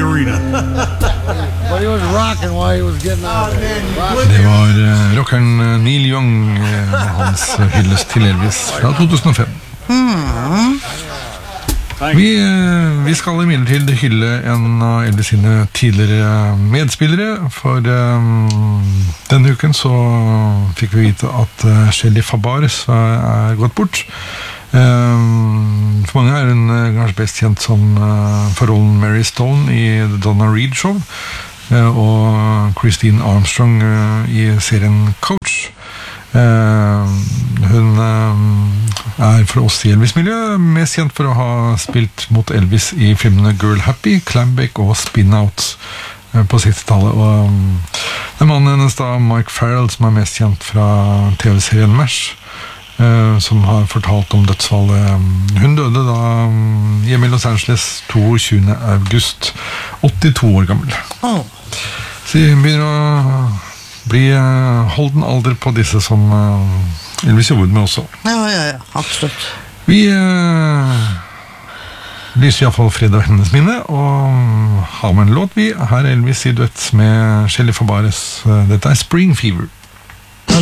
arena. But he was rocking while he was getting out of there. Det var rockeren Neil Young, hans hyllest til Elvis fra 2005. Vi skal imidlertid hylle en av Elvis sine tidligere medspillere. For denne uken så fikk vi vite at Shelley Fabares gått bort. For mange hun kanskje best kjent som for rollen Mary Stone i The Donna Reed Show, og Christine Armstrong i serien Coach. Hun for oss i Elvis-miljøet mest kjent for å ha spilt mot Elvis i filmene Girl Happy, Clambake og Spin Out på 60-tallet, og den mannen hennes da, Mike Farrell, som mest kjent fra TV-serien MASH, som har fortalt om dødsfallet. Hun døde da hjemme i Los Angeles 22. august, 82 år gammel. Så vi begynner å bli holden alder på disse som Elvis jobbet med også. Ja, absolutt. Vi lyser i hvert fall fred og hennes minne, og har med en låt vi. Her Elvis i duett med Shelley Fabares. Dette Spring Fever.